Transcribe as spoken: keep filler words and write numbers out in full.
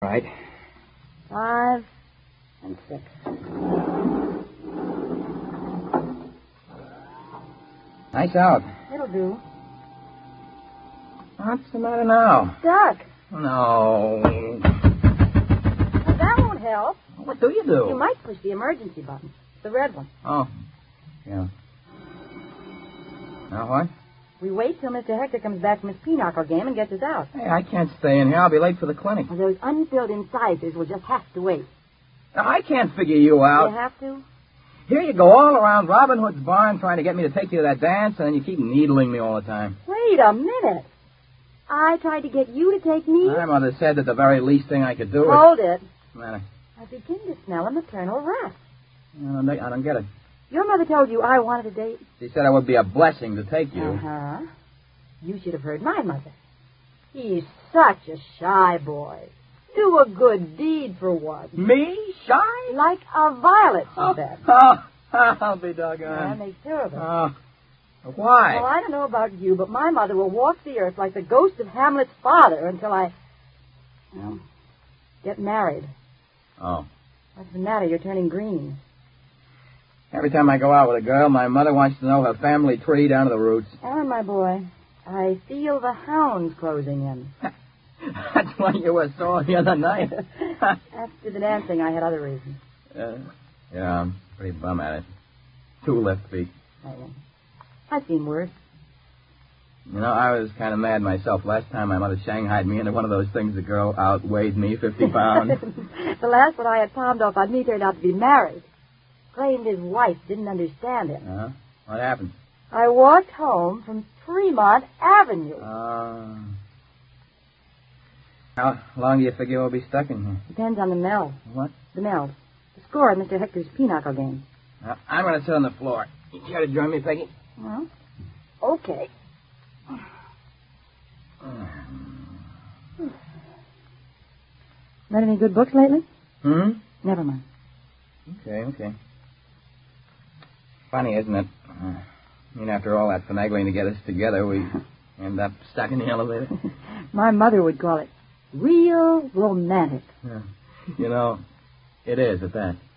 Right. Five and six. Nice out. It'll do. What's the matter now? Duck. No. Well, that won't help. What do you do? You might push the emergency button. The red one. Oh. Yeah. Now what? We wait till Mister Hector comes back from his pinochle game and gets us out. Hey, I can't stay in here. I'll be late for the clinic. Well, those unfilled incisors will just have to wait. Now, I can't figure you out. You have to? Here you go all around Robin Hood's barn trying to get me to take you to that dance, and then you keep needling me all the time. Wait a minute. I tried to get you to take me? My mother said that the very least thing I could do is... Hold it. What's the matter? I begin to smell a maternal wrath. I don't, I don't get it. Your mother told you I wanted a date? She said it would be a blessing to take you. Uh-huh. You should have heard my mother. He's such a shy boy. Do a good deed for once. Me? Shy? Like a violet, she Oh, said. oh, I'll be doggone. Yeah, make sure of it. Oh. Why? Well, I don't know about you, but my mother will walk the earth like the ghost of Hamlet's father until I, well, get married. Oh. What's the matter? You're turning green. Every time I go out with a girl, my mother wants to know her family tree down to the roots. Alan, my boy, I feel the hounds closing in. That's why you were sore the other night. After the dancing, I had other reasons. uh, yeah, I'm pretty bum at it. Two left feet. I, I've seen worse. You know, I was kind of mad myself. Last time my mother shanghaied me into one of those things, the girl outweighed me fifty pounds. The last one I had palmed off on me turned out to be married. Claimed his wife didn't understand him. Uh-huh. What happened? I walked home from Tremont Avenue. Uh, how long do you figure we'll be stuck in here? Depends on the meld. What? The meld. The score of Mister Hector's pinochle game. Uh, I'm going to sit on the floor. You care to join me, Peggy? Well, okay. Read any good books lately? Hmm? Never mind. Okay, okay. Funny, isn't it? Uh, I mean, after all that finagling to get us together, we end up stuck in the elevator. My mother would call it real romantic. Yeah. You know, it is at that.